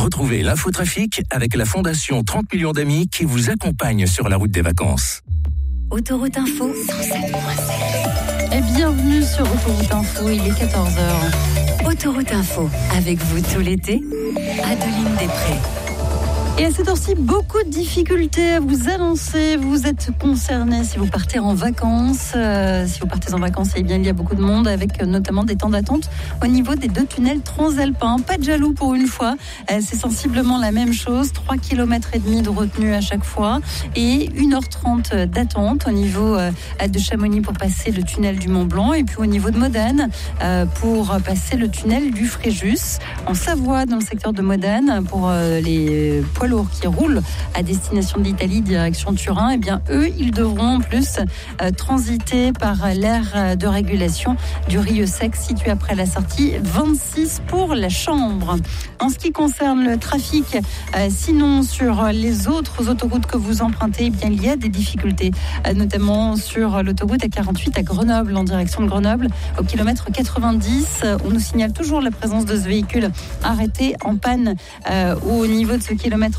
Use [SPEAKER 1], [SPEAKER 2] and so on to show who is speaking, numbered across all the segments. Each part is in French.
[SPEAKER 1] Retrouvez l'infotrafic avec la Fondation 30 millions d'amis qui vous accompagne sur la route des vacances.
[SPEAKER 2] Autoroute Info 107.7.
[SPEAKER 3] Et bienvenue sur Autoroute Info, il est 14h.
[SPEAKER 2] Autoroute Info, avec vous tout l'été, Adeline Després.
[SPEAKER 3] Et à cette heure-ci, beaucoup de difficultés à vous annoncer. Vous êtes concernés si vous partez en vacances. Si vous partez en vacances, eh bien, il y a beaucoup de monde, avec notamment des temps d'attente au niveau des 2 tunnels transalpins. Pas de jaloux pour une fois. C'est sensiblement la même chose. 3,5 km de retenue à chaque fois. Et 1h30 d'attente au niveau de Chamonix pour passer le tunnel du Mont-Blanc. Et puis au niveau de Modane pour passer le tunnel du Fréjus. En Savoie, dans le secteur de Modane, pour les poids lourds qui roulent à destination d'Italie, direction Turin, eh bien eux, ils devront en plus transiter par l'aire de régulation du Rieux Sec, situé après la sortie 26 pour la Chambre. En ce qui concerne le trafic, sinon sur les autres autoroutes que vous empruntez, eh bien il y a des difficultés, notamment sur l'autoroute A48 à Grenoble, en direction de Grenoble, au kilomètre 90. On nous signale toujours la présence de ce véhicule arrêté en panne au niveau de ce kilomètre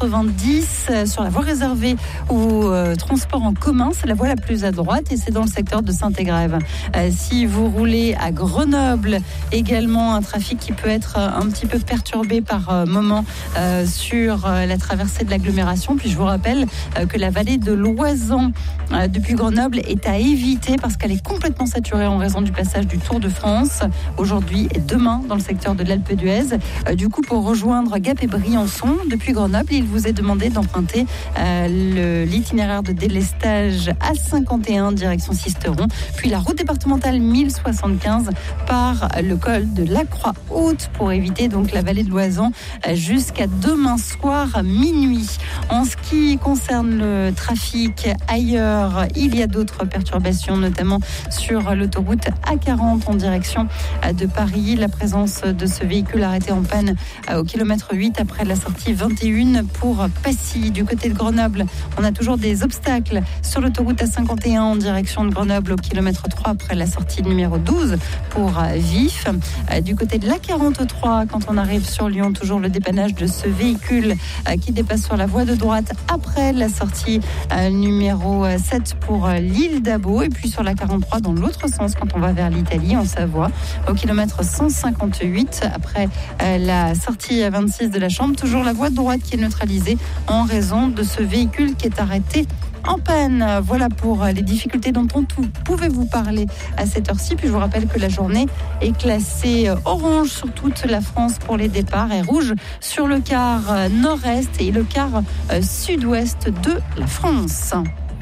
[SPEAKER 3] 90 sur la voie réservée au transport en commun. C'est la voie la plus à droite et c'est dans le secteur de Saint-Égrève. Si vous roulez à Grenoble, également un trafic qui peut être un petit peu perturbé par moment sur la traversée de l'agglomération. Puis je vous rappelle que la vallée de l'Oisans depuis Grenoble est à éviter parce qu'elle est complètement saturée en raison du passage du Tour de France aujourd'hui et demain dans le secteur de l'Alpe d'Huez. Du coup, pour rejoindre Gap et Briançon depuis Grenoble, il vous est demandé d'emprunter l'itinéraire de délestage A51 direction Sisteron, puis la route départementale 1075 par le col de la Croix-Haute pour éviter donc la vallée de l'Oisans jusqu'à demain soir à minuit. En ce qui concerne le trafic ailleurs, il y a d'autres perturbations, notamment sur l'autoroute A40 en direction de Paris. La présence de ce véhicule arrêté en panne au kilomètre 8 après la sortie 21 pour Passy. Du côté de Grenoble, on a toujours des obstacles sur l'autoroute A51 en direction de Grenoble au kilomètre 3 après la sortie numéro 12 pour Vif. Du côté de l'A43, quand on arrive sur Lyon, toujours le dépannage de ce véhicule qui dépasse sur la voie de droite après la sortie numéro 7 pour l'île d'Abo. Et puis sur l'A43 dans l'autre sens quand on va vers l'Italie en Savoie au kilomètre 158 après la sortie 26 de la Chambre, toujours la voie de droite qui est neutralisée en raison de ce véhicule qui est arrêté en panne. Voilà pour les difficultés dont on pouvait vous parler à cette heure-ci. Puis je vous rappelle que la journée est classée orange sur toute la France pour les départs et rouge sur le quart nord-est et le quart sud-ouest de la France.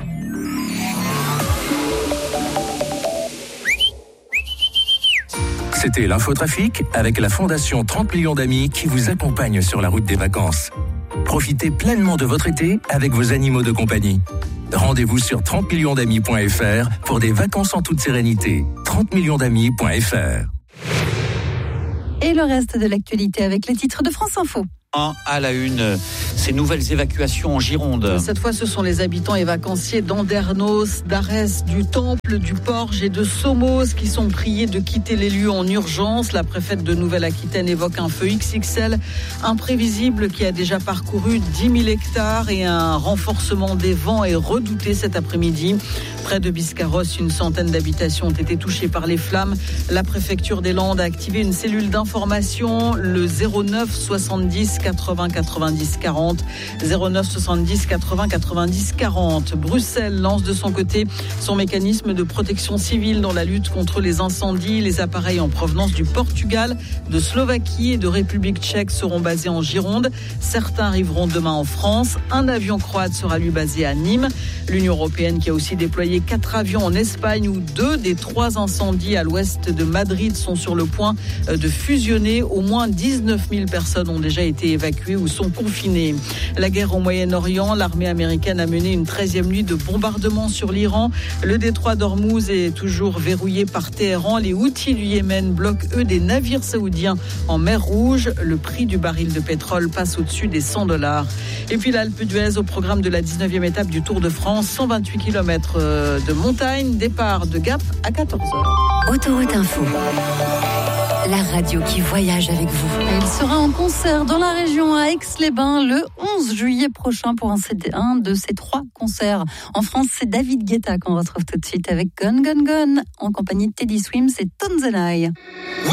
[SPEAKER 1] C'était l'infotrafic avec la Fondation 30 millions d'amis qui vous accompagne sur la route des vacances. Profitez pleinement de votre été avec vos animaux de compagnie. Rendez-vous sur 30millionsdamis.fr pour des vacances en toute sérénité. 30millionsdamis.fr.
[SPEAKER 3] Et le reste de l'actualité avec les titres de France Info.
[SPEAKER 4] À la une, ces nouvelles évacuations en Gironde.
[SPEAKER 5] Cette fois, ce sont les habitants et vacanciers d'Andernos, d'Arès, du Temple, du Porge et de Somos qui sont priés de quitter les lieux en urgence. La préfète de Nouvelle-Aquitaine évoque un feu XXL imprévisible qui a déjà parcouru 10 000 hectares et un renforcement des vents est redouté cet après-midi. Près de Biscarros, une centaine d'habitations ont été touchées par les flammes. La préfecture des Landes a activé une cellule d'information, le 09 70 80 90 40, 09 70 80 90 40. Bruxelles lance de son côté son mécanisme de protection civile dans la lutte contre les incendies. Les appareils en provenance du Portugal, de Slovaquie et de République tchèque seront basés en Gironde. Certains arriveront demain en France. Un avion croate sera lui basé à Nîmes. L'Union européenne qui a aussi déployé 4 avions en Espagne où 2 des 3 incendies à l'ouest de Madrid sont sur le point de fusionner. Au moins 19 000 personnes ont déjà été évacuées ou sont confinées. La guerre au Moyen-Orient, l'armée américaine a mené une 13e nuit de bombardement sur l'Iran. Le détroit d'Ormuz est toujours verrouillé par Téhéran. Les Houthis du Yémen bloquent eux des navires saoudiens en mer Rouge. Le prix du baril de pétrole passe au-dessus des $100. Et puis l'Alpe d'Huez au programme de la 19e étape du Tour de France. 128 km de montagne, départ de Gap à 14h.
[SPEAKER 2] Autoroute Info. la radio qui voyage avec vous.
[SPEAKER 3] Il sera en concert dans la région à Aix-les-Bains le 11 juillet prochain pour un de ses 3 concerts. En France, c'est David Guetta qu'on retrouve tout de suite avec Gone Gone Gone en compagnie de Teddy Swims et Tonzenai.